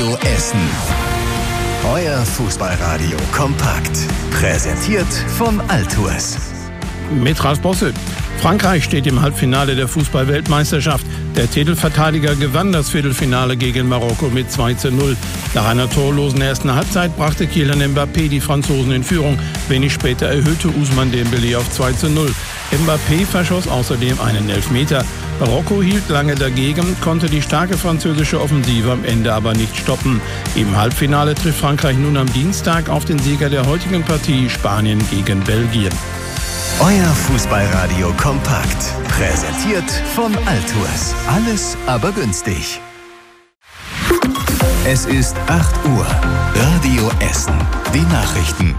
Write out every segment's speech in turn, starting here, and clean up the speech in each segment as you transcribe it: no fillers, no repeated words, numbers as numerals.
Essen. Euer Fußballradio kompakt. Präsentiert vom Altours. Mit Ralf Bosse. Frankreich steht im Halbfinale der Fußball-Weltmeisterschaft. Der Titelverteidiger gewann das Viertelfinale gegen Marokko mit 2:0. Nach einer torlosen ersten Halbzeit brachte Kylian Mbappé die Franzosen in Führung. Wenig später erhöhte Ousmane Dembélé auf 2:0. Mbappé verschoss außerdem einen Elfmeter. Marokko hielt lange dagegen, konnte die starke französische Offensive am Ende aber nicht stoppen. Im Halbfinale trifft Frankreich nun am Dienstag auf den Sieger der heutigen Partie, Spanien gegen Belgien. Euer Fußballradio kompakt. Präsentiert von Altours. Alles aber günstig. Es ist 8 Uhr. Radio Essen. Die Nachrichten.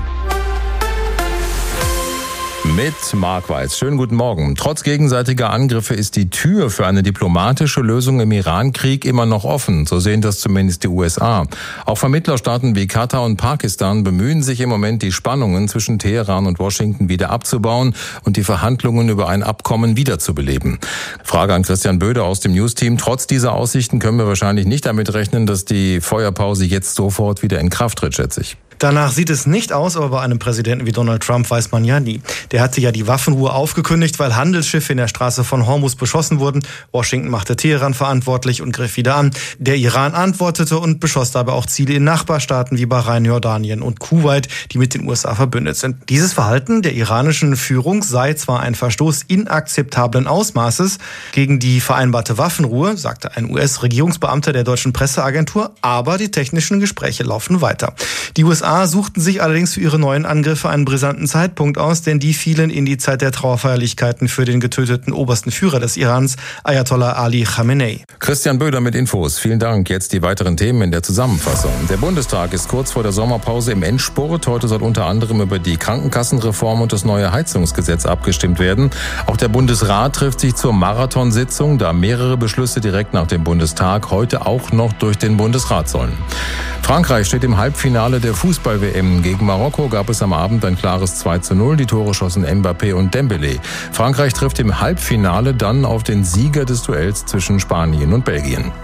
Mit Marc Weiß. Schönen guten Morgen. Trotz gegenseitiger Angriffe ist die Tür für eine diplomatische Lösung im Iran-Krieg immer noch offen. So sehen das zumindest die USA. Auch Vermittlerstaaten wie Katar und Pakistan bemühen sich im Moment, die Spannungen zwischen Teheran und Washington wieder abzubauen und die Verhandlungen über ein Abkommen wiederzubeleben. Frage an Christian Böde aus dem News-Team. Trotz dieser Aussichten können wir wahrscheinlich nicht damit rechnen, dass die Feuerpause jetzt sofort wieder in Kraft tritt, schätze ich. Danach sieht es nicht aus, aber bei einem Präsidenten wie Donald Trump weiß man ja nie. Der hatte ja die Waffenruhe aufgekündigt, weil Handelsschiffe in der Straße von Hormuz beschossen wurden. Washington machte Teheran verantwortlich und griff wieder an. Der Iran antwortete und beschoss dabei auch Ziele in Nachbarstaaten wie Bahrain, Jordanien und Kuwait, die mit den USA verbündet sind. Dieses Verhalten der iranischen Führung sei zwar ein Verstoß inakzeptablen Ausmaßes gegen die vereinbarte Waffenruhe, sagte ein US-Regierungsbeamter der deutschen Presseagentur, aber die technischen Gespräche laufen weiter. Die USA suchten sich allerdings für ihre neuen Angriffe einen brisanten Zeitpunkt aus, denn die fielen in die Zeit der Trauerfeierlichkeiten für den getöteten obersten Führer des Irans, Ayatollah Ali Khamenei. Christian Böder mit Infos. Vielen Dank. Jetzt die weiteren Themen in der Zusammenfassung. Der Bundestag ist kurz vor der Sommerpause im Endspurt. Heute soll unter anderem über die Krankenkassenreform und das neue Heizungsgesetz abgestimmt werden. Auch der Bundesrat trifft sich zur Marathonsitzung, da mehrere Beschlüsse direkt nach dem Bundestag heute auch noch durch den Bundesrat sollen. Frankreich steht im Halbfinale der Fußball-WM. Gegen Marokko gab es am Abend ein klares 2:0. Die Tore schossen Mbappé und Dembélé. Frankreich trifft im Halbfinale dann auf den Sieger des Duells zwischen Spanien und Belgien.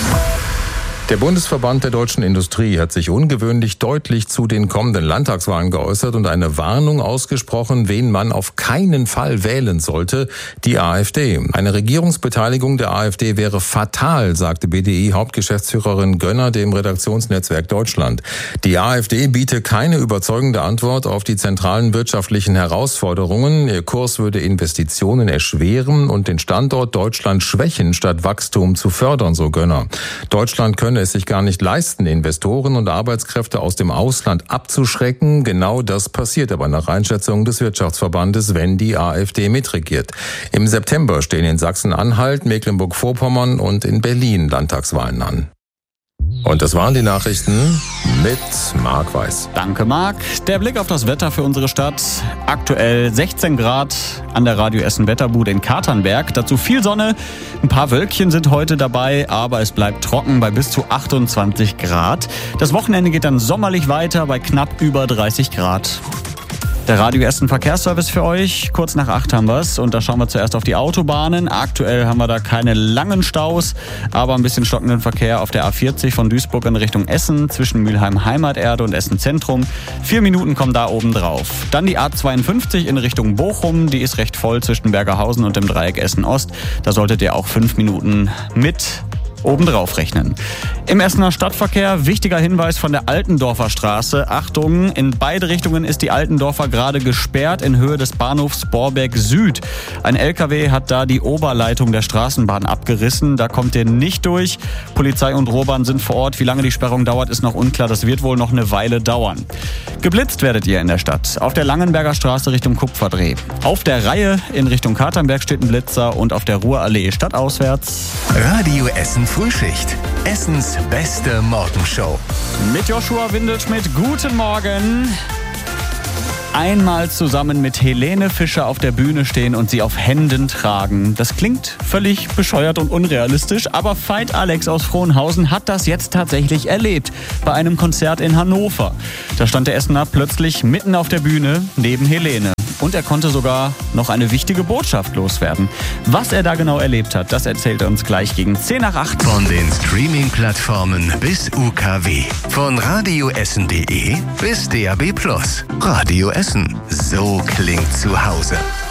Der Bundesverband der deutschen Industrie hat sich ungewöhnlich deutlich zu den kommenden Landtagswahlen geäußert und eine Warnung ausgesprochen, wen man auf keinen Fall wählen sollte: die AfD. Eine Regierungsbeteiligung der AfD wäre fatal, sagte BDI-Hauptgeschäftsführerin Gönner dem Redaktionsnetzwerk Deutschland. Die AfD biete keine überzeugende Antwort auf die zentralen wirtschaftlichen Herausforderungen. Ihr Kurs würde Investitionen erschweren und den Standort Deutschland schwächen, statt Wachstum zu fördern, so Gönner. Deutschland könne es sich gar nicht leisten, Investoren und Arbeitskräfte aus dem Ausland abzuschrecken. Genau das passiert aber nach Einschätzung des Wirtschaftsverbandes, wenn die AfD mitregiert. Im September stehen in Sachsen-Anhalt, Mecklenburg-Vorpommern und in Berlin Landtagswahlen an. Und das waren die Nachrichten mit Marc Weiß. Danke, Marc. Der Blick auf das Wetter für unsere Stadt. Aktuell 16 Grad an der Radio Essen Wetterbude in Katernberg. Dazu viel Sonne. Ein paar Wölkchen sind heute dabei, aber es bleibt trocken bei bis zu 28 Grad. Das Wochenende geht dann sommerlich weiter bei knapp über 30 Grad. Der Radio Essen Verkehrsservice für euch. Kurz nach 8 haben wir es. Und da schauen wir zuerst auf die Autobahnen. Aktuell haben wir da keine langen Staus, aber ein bisschen stockenden Verkehr auf der A40 von Duisburg in Richtung Essen zwischen Mülheim Heimaterde und Essen Zentrum. 4 Minuten kommen da oben drauf. Dann die A52 in Richtung Bochum. Die ist recht voll zwischen Bergerhausen und dem Dreieck Essen Ost. Da solltet ihr auch 5 Minuten mit obendrauf rechnen. Im Essener Stadtverkehr wichtiger Hinweis von der Altendorfer Straße. Achtung, in beide Richtungen ist die Altendorfer gerade gesperrt in Höhe des Bahnhofs Borbeck Süd. Ein LKW hat da die Oberleitung der Straßenbahn abgerissen. Da kommt ihr nicht durch. Polizei und Rohbahn sind vor Ort. Wie lange die Sperrung dauert, ist noch unklar. Das wird wohl noch eine Weile dauern. Geblitzt werdet ihr in der Stadt. Auf der Langenberger Straße Richtung Kupferdreh. Auf der Reihe in Richtung Katernberg steht ein Blitzer und auf der Ruhrallee stadtauswärts. Radio Essen Frühschicht. Essens beste Morgenshow. Mit Joshua Windelschmidt. Guten Morgen. Einmal zusammen mit Helene Fischer auf der Bühne stehen und sie auf Händen tragen. Das klingt völlig bescheuert und unrealistisch, aber Veit Alex aus Frohnhausen hat das jetzt tatsächlich erlebt. Bei einem Konzert in Hannover. Da stand der Essener plötzlich mitten auf der Bühne neben Helene. und er konnte sogar noch eine wichtige Botschaft loswerden. Was er da genau erlebt hat, das erzählt er uns gleich gegen 10:08. Von den Streaming-Plattformen bis UKW. Von radioessen.de bis DAB+. Radio Essen. So klingt zu Hause.